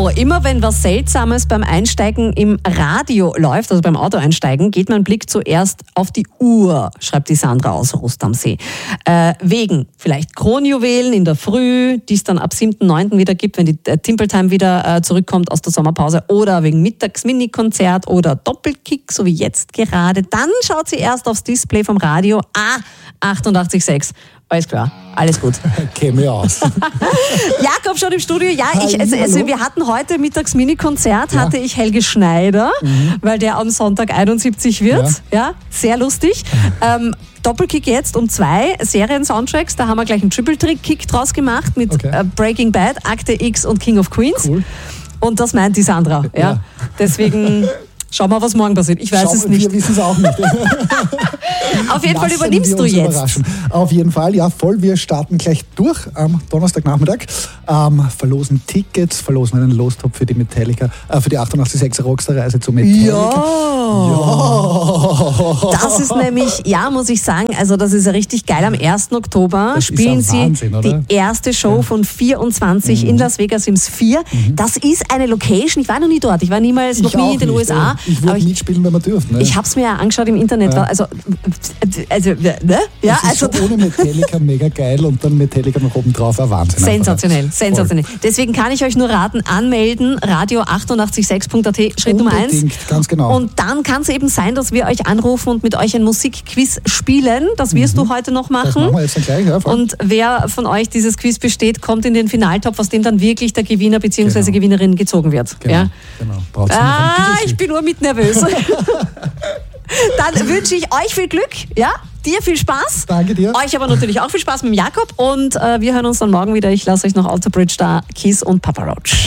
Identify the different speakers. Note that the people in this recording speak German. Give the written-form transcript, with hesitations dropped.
Speaker 1: So, immer wenn was Seltsames beim Einsteigen im Radio läuft, also beim Auto einsteigen, geht mein Blick zuerst auf die Uhr, schreibt die Sandra aus Rust am See. Wegen vielleicht Kronjuwelen in der Früh, die es dann ab 7.9. wieder gibt, wenn die Timpeltime wieder zurückkommt aus der Sommerpause, oder wegen Mittags-Mini-Konzert oder Doppelkick, so wie jetzt gerade. Dann schaut sie erst aufs Display vom Radio. 88,6. Alles klar, alles gut.
Speaker 2: Käme aus.
Speaker 1: Jakob schon im Studio. Ja,
Speaker 2: Hallo.
Speaker 1: wir hatten heute Mittags-Mini-Konzert, hatte ich Helge Schneider, weil der am Sonntag 71 wird. Ja, sehr lustig. Doppelkick jetzt um 2 Serien-Soundtracks. Da haben wir gleich einen Triple-Kick draus gemacht mit Breaking Bad, Akte X und King of Queens.
Speaker 2: Cool.
Speaker 1: Und das meint die Sandra. Ja. Deswegen schauen wir, was morgen passiert. Ich weiß es nicht.
Speaker 2: Wir wissen es auch nicht.
Speaker 1: Auf jeden Fall übernimmst du jetzt.
Speaker 2: Überraschen. Auf jeden Fall, ja, voll. Wir starten gleich durch am Donnerstagnachmittag. Verlosen Tickets, verlosen einen Lostop für die Metallica, für die 88,6 Rockstar-Reise zu Metallica.
Speaker 1: Ja. Das ist nämlich, muss ich sagen, also das ist ja richtig geil. Am 1. Oktober
Speaker 2: das
Speaker 1: spielen
Speaker 2: ist ein Wahnsinn,
Speaker 1: sie die erste Show von 24 in Las Vegas Sims 4. Das ist eine Location, ich war noch nie dort, ich war noch nie in den USA.
Speaker 2: Ich würde mitspielen, wenn man dürfte. Ne?
Speaker 1: Ich habe es mir ja angeschaut im Internet.
Speaker 2: Ja.
Speaker 1: Also,
Speaker 2: ne? Ja, das ist schon ohne Metallica mega geil und dann Metallica noch oben drauf, ein Wahnsinn.
Speaker 1: Sensationell, sensationell. Deswegen kann ich euch nur raten, anmelden, radio886.at, Schritt Nummer 1.
Speaker 2: Ganz genau.
Speaker 1: Und dann kann es eben sein, dass wir euch anrufen und mit euch ein Musikquiz spielen. Das wirst du heute noch machen.
Speaker 2: Das machen wir jetzt dann gleich. Ja,
Speaker 1: und wer von euch dieses Quiz besteht, kommt in den Finaltopf, aus dem dann wirklich der Gewinner bzw. Gewinnerin gezogen wird.
Speaker 2: Genau,
Speaker 1: ja?
Speaker 2: Genau.
Speaker 1: Ich bin nur mit nervös. Dann wünsche ich euch viel Glück, ja? Dir viel Spaß.
Speaker 2: Danke dir.
Speaker 1: Euch aber natürlich auch viel Spaß mit dem Jakob und wir hören uns dann morgen wieder. Ich lasse euch noch Alter Bridge da, Kiss und Papa Roach.